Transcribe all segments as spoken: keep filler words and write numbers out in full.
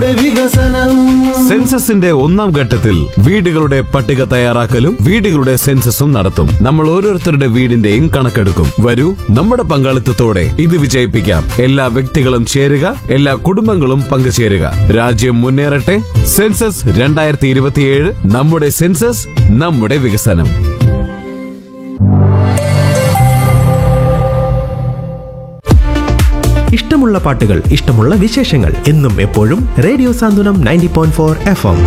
നമ്മുടെ വികസനം. സെൻസസിന്റെ ഒന്നാം ഘട്ടത്തിൽ വീടുകളുടെ പട്ടിക തയ്യാറാക്കലും വീടുകളുടെ സെൻസസും നടത്തും. നമ്മൾ ഓരോരുത്തരുടെ വീടിന്റെയും കണക്കെടുക്കും. വരൂ, നമ്മുടെ പങ്കാളിത്തത്തോടെ ഇത് വിജയിപ്പിക്കാം. എല്ലാ വ്യക്തികളും ചേരുക, എല്ലാ കുടുംബങ്ങളും പങ്കുചേരുക. രാജ്യം മുന്നേറട്ടെ. സെൻസസ് രണ്ടായിരത്തി ഇരുപത്തിയേഴ്, നമ്മുടെ സെൻസസ്, നമ്മുടെ വികസനം. ഇഷ്ടമുള്ള പാട്ടുകൾ, ഇഷ്ടമുള്ള വിശേഷങ്ങൾ എന്നും എപ്പോഴും റേഡിയോ സാന്ത്വനം ninety point four F M.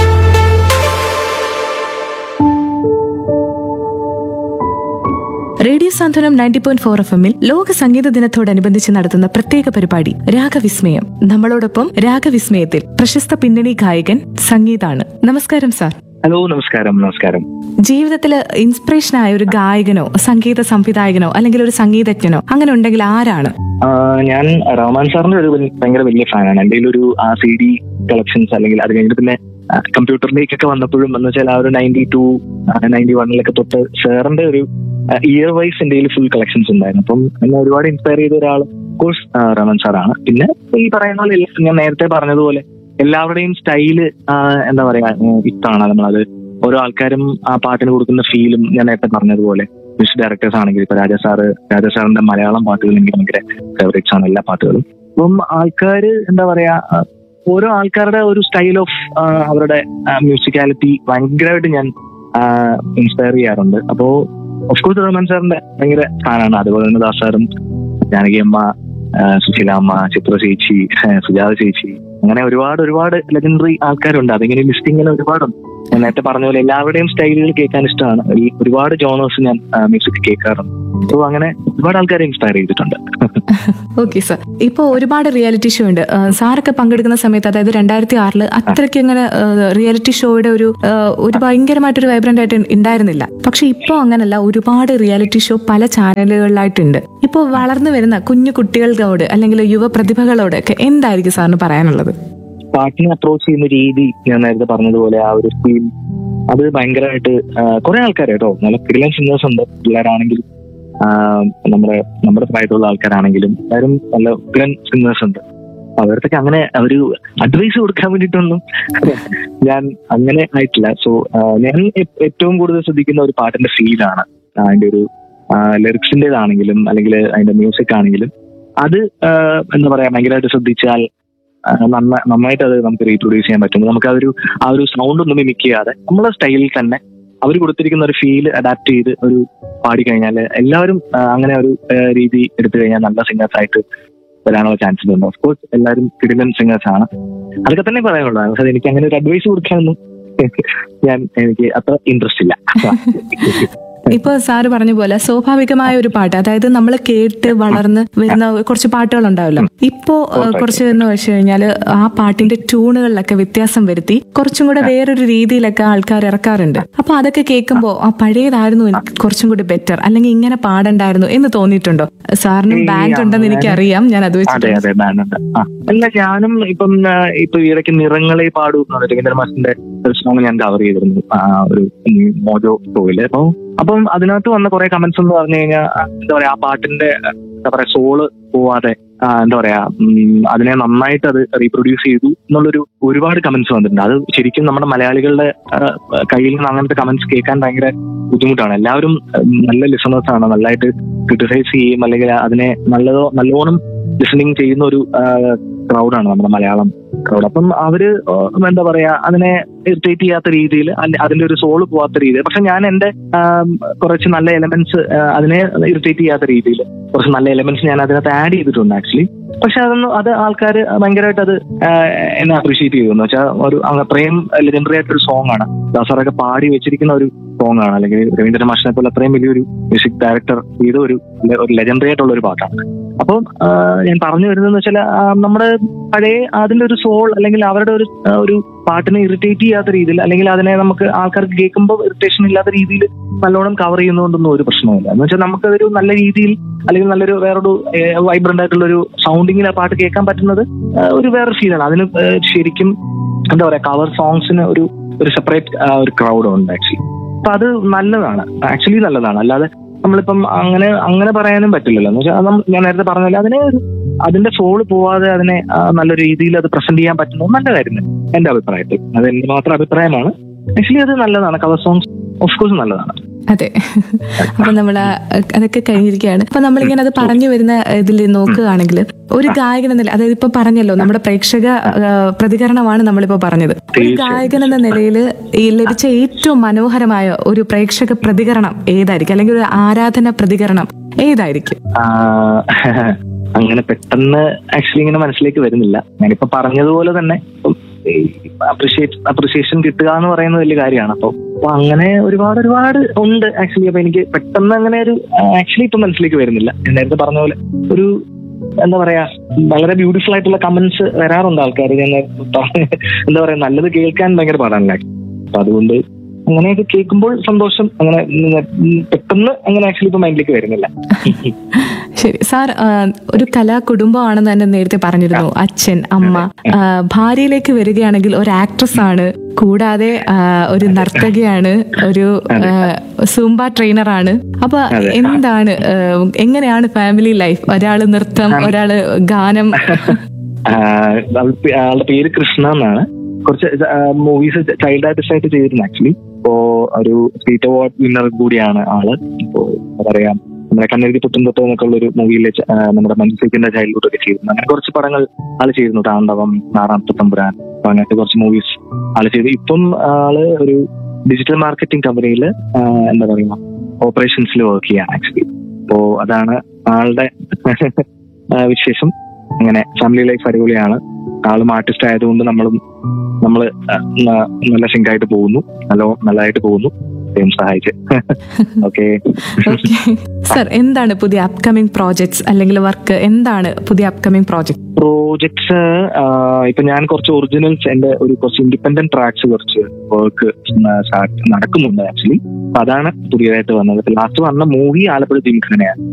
Radio സാന്ത്വനം നയൻറ്റി പോയിന്റ് ഫോർ എഫ് എമ്മിൽ ലോക സംഗീത ദിനത്തോടനുബന്ധിച്ച് നടത്തുന്ന പ്രത്യേക പരിപാടി രാഗവിസ്മയം. നമ്മളോടൊപ്പം രാഗവിസ്മയത്തിൽ പ്രശസ്ത പിന്നണി ഗായകൻ സംഗീതാണ്. നമസ്കാരം സാർ. ഹലോ, നമസ്കാരം. നമസ്കാരം. ജീവിതത്തില് ഇൻസ്പിറേഷൻ ആയ ഒരു ഗായകനോ സംഗീത സംവിധായകനോ അല്ലെങ്കിൽ ഒരു സംഗീതജ്ഞനോ അങ്ങനെ ഉണ്ടെങ്കിൽ ആരാണ്? ഞാൻ റഹ്മാൻ സാറിന്റെ ഒരു ഭയങ്കര വലിയ ഫാനാണ്. എൻ്റെ ഒരു ആ സി ഡി കളക്ഷൻസ്, അല്ലെങ്കിൽ അത് കഴിഞ്ഞിട്ട് പിന്നെ കമ്പ്യൂട്ടറിലേക്കൊക്കെ വന്നപ്പോഴും എന്ന് വെച്ചാൽ ആ ഒരു നയൻറ്റി ടു നയൻറ്റി വണ്ണിലൊക്കെ തൊട്ട് സാറിന്റെ ഒരു ഇയർ വൈസ് എൻ്റെ ഫുൾ കളക്ഷൻസ് ഉണ്ടായിരുന്നു. അപ്പം എന്നെ ഒരുപാട് ഇൻസ്പയർ ചെയ്ത ഒരാൾ കോഴ്സ് റഹ്മാൻ സാറാണ്. പിന്നെ ഈ പറയുന്ന പോലെ ഞാൻ നേരത്തെ പറഞ്ഞതുപോലെ എല്ലാവരുടെയും സ്റ്റൈല് എന്താ പറയാ ഇഷ്ടമാണ്. നമ്മളത് ഓരോ ആൾക്കാരും ആ പാട്ടിന് കൊടുക്കുന്ന ഫീലും ഞാൻ നേരത്തെ പറഞ്ഞതുപോലെ മ്യൂസിക് ഡയറക്ടേഴ്സ് ആണെങ്കിൽ ഇപ്പൊ രാജാ സാറ് രാജാ സാറിന്റെ മലയാളം പാട്ടുകൾ എനിക്ക് ഭയങ്കര ഫേവറേറ്റ്സ് ആണ്, എല്ലാ പാട്ടുകളും. അപ്പം ആൾക്കാര് എന്താ പറയാ ഓരോ ആൾക്കാരുടെ ഒരു സ്റ്റൈൽ ഓഫ് അവരുടെ മ്യൂസിക്കാലിറ്റി ഭയങ്കരമായിട്ട് ഞാൻ ഇൻസ്പയർ ചെയ്യാറുണ്ട്. അപ്പോ ഓഫ്കോഴ്സ് റഹ്മാൻ സാറിന്റെ ഭയങ്കര ഫാനാണ്. അതുപോലെ തന്നെ ദാസ് സാറും ജാനകി അമ്മ, സുശീലാമ്മ, ചിത്ര ചേച്ചി, സുജാത ചേച്ചി, അങ്ങനെ ഒരുപാട് ഒരുപാട് ലെജൻഡറി ആൾക്കാരുണ്ട്. അതിങ്ങനെ ലിസ്റ്റ് ഇങ്ങനെ ഒരുപാടുണ്ട്. ഞാൻ നേരത്തെ പറഞ്ഞ പോലെ എല്ലാവരുടെയും സ്റ്റൈലുകൾ കേൾക്കാൻ ഇഷ്ടമാണ്. ഈ ഒരുപാട് ജോണേഴ്സ് ഞാൻ മ്യൂസിക് കേൾക്കാറുണ്ട്. സോ അങ്ങനെ ഒരുപാട് ആൾക്കാരെ ഇൻസ്പയർ ചെയ്തിട്ടുണ്ട്. Okay sir. ഇപ്പൊ ഒരുപാട് റിയാലിറ്റി ഷോ ഉണ്ട്. സാറൊക്കെ പങ്കെടുക്കുന്ന സമയത്ത്, അതായത് രണ്ടായിരത്തി ആറില് അത്രയ്ക്ക് ഇങ്ങനെ റിയാലിറ്റി ഷോയുടെ ഒരു ഒരു ഭയങ്കരമായിട്ടൊരു വൈബ്രന്റ് ആയിട്ട് ഉണ്ടായിരുന്നില്ല. പക്ഷെ ഇപ്പൊ അങ്ങനല്ല, ഒരുപാട് റിയാലിറ്റി ഷോ പല ചാനലുകളിലായിട്ടുണ്ട്. ഇപ്പോൾ വളർന്നു വരുന്ന കുഞ്ഞു കുട്ടികളോട് അല്ലെങ്കിൽ യുവ പ്രതിഭകളോട് ഒക്കെ എന്തായിരിക്കും സാറിന് പറയാനുള്ളത്? പാട്ടിനെ അപ്രോച്ച് ചെയ്യുന്ന രീതി ഞാൻ നേരത്തെ പറഞ്ഞതുപോലെ ആ ഒരു ഫീൽ അത് ഭയങ്കരമായിട്ട് കുറെ ആൾക്കാർ കേട്ടോ, നല്ല കിടിലൻ സിംഗേഴ്സ് ഉണ്ട്. പിള്ളേരാണെങ്കിലും നമ്മുടെ നമ്മുടെ പ്രായത്തുള്ള ആൾക്കാരാണെങ്കിലും എല്ലാവരും നല്ല കിടിലൻ സിംഗേഴ്സ് ഉണ്ട്. അവർക്ക് അങ്ങനെ ഒരു അഡ്വൈസ് കൊടുക്കാൻ വേണ്ടിയിട്ടൊന്നും ഞാൻ അങ്ങനെ ആയിട്ടില്ല. സോ ഞാൻ ഏറ്റവും കൂടുതൽ ശ്രദ്ധിക്കുന്ന ഒരു പാട്ടിന്റെ ഫീലാണ്. അതിന്റെ ഒരു ലിറിക്സിന്റേതാണെങ്കിലും അല്ലെങ്കിൽ അതിന്റെ മ്യൂസിക് ആണെങ്കിലും അത് എന്താ പറയാ ഭയങ്കരമായിട്ട് ശ്രദ്ധിച്ചാൽ നന്ന നന്നായിട്ട് അത് നമുക്ക് റീപ്രൊഡ്യൂസ് ചെയ്യാൻ പറ്റും. നമുക്ക് അതൊരു ആ ഒരു സൗണ്ട് ഒന്നും മിമിക് ചെയ്യാതെ നമ്മളെ സ്റ്റൈലിൽ തന്നെ അവർ കൊടുത്തിരിക്കുന്ന ഒരു ഫീൽ അഡാപ്റ്റ് ചെയ്ത് ഒരു പാടിക്കഴിഞ്ഞാൽ എല്ലാവരും അങ്ങനെ ഒരു രീതി എടുത്തു കഴിഞ്ഞാൽ നല്ല സിംഗേഴ്സ് ആയിട്ട് വരാനുള്ള ചാൻസസ് ഉണ്ട്. ഓഫ്കോഴ്സ് എല്ലാവരും കിടിലൻ സിംഗേഴ്സ് ആണ്. അതൊക്കെ തന്നെ പറയാനുള്ളൂ. പക്ഷെ എനിക്ക് അങ്ങനെ ഒരു അഡ്വൈസ് കൊടുക്കാനൊന്നും ഞാൻ എനിക്ക് അത്ര ഇൻട്രസ്റ്റ് ഇല്ല. ഇപ്പൊ സാറ് പറഞ്ഞ പോലെ സ്വാഭാവികമായ ഒരു പാട്ട്, അതായത് നമ്മൾ കേട്ട് വളർന്ന് വരുന്ന കുറച്ച് പാട്ടുകൾ ഉണ്ടാവല്ലോ. ഇപ്പോ കുറച്ച് എന്ന് വെച്ച് കഴിഞ്ഞാല് ആ പാട്ടിന്റെ ട്യൂണുകളിലൊക്കെ വ്യത്യാസം വരുത്തി കുറച്ചും കൂടെ വേറൊരു രീതിയിലൊക്കെ ആൾക്കാർ ഇറക്കാറുണ്ട്. അപ്പൊ അതൊക്കെ കേൾക്കുമ്പോ ആ പഴയതായിരുന്നു എനിക്ക് കുറച്ചും കൂടി ബെറ്റർ, അല്ലെങ്കിൽ ഇങ്ങനെ പാടണ്ടായിരുന്നു എന്ന് തോന്നിയിട്ടുണ്ടോ? സാറിനും ബാൻഡ് ഉണ്ടെന്ന് എനിക്കറിയാം. ഞാൻ അത് വെച്ചിട്ട് അല്ല, ഞാനും ഇപ്പം ഇപ്പൊ ഇടയ്ക്ക് നിറങ്ങളെ പാടൂ രവീന്ദ്ര മാഷിന്റെ സോങ് ഞാൻ കവർ ചെയ്തിരുന്നു ഒരു മോജോ ഷോയില്. അപ്പൊ അപ്പം അതിനകത്ത് വന്ന കുറെ കമന്റ്സ് എന്ന് പറഞ്ഞു കഴിഞ്ഞാൽ എന്താ പറയാ ആ പാട്ടിന്റെ എന്താ പറയാ സോള് പോവാതെ എന്താ പറയാ അതിനെ നന്നായിട്ട് അത് റീപ്രൊഡ്യൂസ് ചെയ്തു എന്നുള്ളൊരു ഒരുപാട് കമന്റ്സ് വന്നിട്ടുണ്ട്. അത് ശരിക്കും നമ്മുടെ മലയാളികളുടെ കയ്യിൽ നിന്ന് അങ്ങനത്തെ കമന്റ്സ് കേൾക്കാൻ ഭയങ്കര ബുദ്ധിമുട്ടാണ്. എല്ലാവരും നല്ല ലിസണേഴ്സ് ആണ്, നല്ലതായിട്ട് ക്രിട്ടിസൈസ് ചെയ്യും അല്ലെങ്കിൽ അതിനെ നല്ലതോ നല്ലോണം ലിസണിങ് ചെയ്യുന്ന ഒരു ക്രൗഡാണ് നമ്മുടെ മലയാളം ക്രൗഡ്. അപ്പം അവര് എന്താ പറയാ അതിനെ ഇറിറ്റേറ്റ് ചെയ്യാത്ത രീതിയിൽ അതിന്റെ ഒരു സോള് പോവാത്ത രീതിയിൽ, പക്ഷെ ഞാൻ എന്റെ കുറച്ച് നല്ല എലമെന്റ്സ് അതിനെ ഇറിറ്റേറ്റ് ചെയ്യാത്ത രീതിയിൽ കുറച്ച് നല്ല എലമെന്റ്സ് ഞാൻ അതിനകത്ത് ആഡ് ചെയ്തിട്ടുണ്ട് ആക്ച്വലി. പക്ഷെ അതൊന്നും അത് ആൾക്കാർ ഭയങ്കരമായിട്ട് അത് എന്നെ അപ്രീഷിയേറ്റ് ചെയ്തു. എന്ന് വെച്ചാൽ ഒരു അത്രയും ലെജൻഡറി ആയിട്ടൊരു സോങ് ആണ്, ദാസറൊക്കെ പാടി വെച്ചിരിക്കുന്ന ഒരു സോങ് ആണ്, അല്ലെങ്കിൽ രവീന്ദ്ര മാഷിനെ പോലെ അത്രയും വലിയൊരു മ്യൂസിക് ഡയറക്ടർ ചെയ്ത ഒരു ഒരു ലെജൻഡറി ആയിട്ടുള്ള ഒരു പാട്ടാണ്. അപ്പം ഞാൻ പറഞ്ഞു വരുന്നതെന്ന് വെച്ചാൽ നമ്മുടെ പഴയ അതിന്റെ ഒരു സോൾ അല്ലെങ്കിൽ അവരുടെ ഒരു ഒരു പാട്ടിനെ ഇറിറ്റേറ്റ് ചെയ്യാത്ത രീതിയിൽ അല്ലെങ്കിൽ അതിനെ നമുക്ക് ആൾക്കാർക്ക് കേൾക്കുമ്പോൾ ഇറിറ്റേഷൻ ഇല്ലാത്ത രീതിയിൽ നല്ലോണം കവർ ചെയ്യുന്നതുകൊണ്ടൊന്നും ഒരു പ്രശ്നമില്ല. എന്ന് വെച്ചാൽ നമുക്കതൊരു നല്ല രീതിയിൽ അല്ലെങ്കിൽ നല്ലൊരു വേറൊരു വൈബ്രന്റ് ആയിട്ടുള്ള ഒരു സൗണ്ടിങ്ങിൽ ആ പാട്ട് കേൾക്കാൻ പറ്റുന്നത് ഒരു വേറൊരു ഫീലാണ്. അതിന് ശരിക്കും എന്താ പറയാ കവർ സോങ്സിന് ഒരു ഒരു സെപ്പറേറ്റ് ഒരു ക്രൗഡ് ഉണ്ട് ആക്ച്വലി. അപ്പൊ അത് നല്ലതാണ്, ആക്ച്വലി നല്ലതാണ്. അല്ലാതെ നമ്മളിപ്പം അങ്ങനെ അങ്ങനെ പറയാനും പറ്റില്ലല്ലോ. എന്ന് വെച്ചാൽ ഞാൻ നേരത്തെ പറഞ്ഞല്ലോ അതിനെ ഒരു അതിന്റെ ഫോള് പോവാതെ അതിനെ ആ, നല്ല രീതിയിൽ അത് പ്രസന്റ് ചെയ്യാൻ പറ്റുന്നത് നല്ല കാര്യം തന്നെ എന്റെ അഭിപ്രായത്തിൽ. അത് എന്റെ മാത്രം അഭിപ്രായമാണ്. ആക്ച്വലി അത് നല്ലതാണ്. കവർ സോങ്സ് ഓഫ് കോഴ്സ് നല്ലതാണ്. അതെ. അപ്പൊ നമ്മൾ അതൊക്കെ കഴിഞ്ഞിരിക്കുകയാണ്. അപ്പൊ നമ്മളിങ്ങനെ അത് പറഞ്ഞു വരുന്ന ഇതിൽ നോക്കുകയാണെങ്കിൽ ഒരു ഗായകൻ എന്ന നില, അതായത് ഇപ്പൊ പറഞ്ഞല്ലോ നമ്മുടെ പ്രേക്ഷക ആ, പ്രതികരണമാണ് നമ്മളിപ്പോ പറഞ്ഞത്. ഒരു ഗായകൻ എന്ന നിലയിൽ ഈ ലഭിച്ച ഏറ്റവും മനോഹരമായ ഒരു പ്രേക്ഷക പ്രതികരണം ഏതായിരിക്കും, അല്ലെങ്കിൽ ഒരു ആരാധന പ്രതികരണം ഏതായിരിക്കും? ആ, അങ്ങനെ പെട്ടെന്ന് ആക്ച്വലി ഇങ്ങനെ മനസ്സിലേക്ക് വരുന്നില്ല. ഞാനിപ്പോ പറഞ്ഞതുപോലെ തന്നെ അപ്രിഷിയേറ്റ് അപ്രിസിയേഷൻ കിട്ടുക എന്ന് പറയുന്നത് വലിയ കാര്യമാണ്. അപ്പൊ അപ്പൊ അങ്ങനെ ഒരുപാട് ഒരുപാട് ഉണ്ട് ആക്ച്വലി. അപ്പൊ എനിക്ക് പെട്ടെന്ന് അങ്ങനെ ഒരു ആക്ച്വലി ഇപ്പൊ മനസ്സിലേക്ക് വരുന്നില്ല. ഞാൻ നേരത്തെ പറഞ്ഞ പോലെ ഒരു എന്താ പറയാ, വളരെ ബ്യൂട്ടിഫുൾ ആയിട്ടുള്ള കമന്റ്സ് വരാറുണ്ട് ആൾക്കാർ. ഞാൻ എന്താ പറയാ, നല്ലത് കേൾക്കാൻ ഭയങ്കര പാടാണ്. അപ്പൊ അതുകൊണ്ട് അങ്ങനെയൊക്കെ കേൾക്കുമ്പോൾ സന്തോഷം. അങ്ങനെ പെട്ടെന്ന് അങ്ങനെ ആക്ച്വലി ഇപ്പൊ മൈൻഡിലേക്ക് വരുന്നില്ല. ശരി സാർ, ആ, ഒരു കലാ കുടുംബമാണെന്ന് തന്നെ നേരത്തെ പറഞ്ഞിരുന്നു. അച്ഛൻ, അമ്മ, ആ, ഭാര്യയിലേക്ക് വരികയാണെങ്കിൽ ഒരു ആക്ട്രസ് ആണ്, കൂടാതെ ആ, ഒരു നർത്തകിയാണ്, ഒരു സൂംബ ട്രെയിനറാണ്. അപ്പൊ എന്താണ്, ആ, എങ്ങനെയാണ് ഫാമിലി ലൈഫ്? ഒരാള് നൃത്തം, ഒരാള് ഗാനം. ആളുടെ പേര് കൃഷ്ണ എന്നാണ്. കുറച്ച് മൂവീസ് ചൈൽഡ് ആർട്ടിസ്റ്റ് ആയിട്ട് ചെയ്തിരുന്നു ആക്ച്വലി. ഇപ്പോ ഒരു സ്റ്റേറ്റ് അവാർഡ് വിന്നർ കൂടിയാണ് ആള്. ഇപ്പോ എന്താ പറയാ, നമ്മുടെ കണ്ണെഴുതി പുത്തും തൊട്ടോ എന്നൊക്കെ ഉള്ള ഒരു മൂവിയിലെ നമ്മുടെ മഞ്ജുസേക്കിന്റെ ചൈൽഡ്ഹുഡ് ഒക്കെ ചെയ്തിരുന്നു. അങ്ങനെ കുറച്ച് പടങ്ങൾ ആള് ചെയ്തിരുന്നു. താണ്ഡവം, നാറാമത്തെ തമ്പുരാൻ, അപ്പൊ അങ്ങനത്തെ കുറച്ച് മൂവീസ് ആള് ചെയ്തു. ഇപ്പം ആള് ഒരു ഡിജിറ്റൽ മാർക്കറ്റിംഗ് കമ്പനിയിൽ എന്താ പറയുക ഓപ്പറേഷൻസിൽ വർക്ക് ചെയ്യാണ് ആക്ച്വലി. അപ്പോ അതാണ് ആളുടെ വിശേഷം. അങ്ങനെ ഫാമിലി ലൈഫ് അടിപൊളിയാണ്. ആളും ആർട്ടിസ്റ്റ് ആയതുകൊണ്ട് നമ്മളും നമ്മള് നല്ല സിങ്കായിട്ട് പോകുന്നു, നല്ല നല്ലതായിട്ട് പോകുന്നു. സഹായിച്ച്. ഓക്കെ സർ, എന്താണ് പുതിയ അപ്കമിങ് പ്രോജക്ട്സ് അല്ലെങ്കിൽ വർക്ക്? എന്താണ് പുതിയ അപ്കമിങ് പ്രോജക്ട്? പ്രോജക്ട്സ് ഇപ്പൊ ഞാൻ കുറച്ച് ഒറിജിനൽസ്, എന്റെ ഒരു കുറച്ച് ഇൻഡിപെൻഡന്റ് ട്രാക്സ് കുറച്ച് വർക്ക് നടക്കുന്നുണ്ട് ആക്ച്വലി. അപ്പൊ അതാണ് പുതിയതായിട്ട് വന്നത്. ലാസ്റ്റ് വന്ന മൂവി ആലപ്പുഴ ജിംഖാനയാണ്.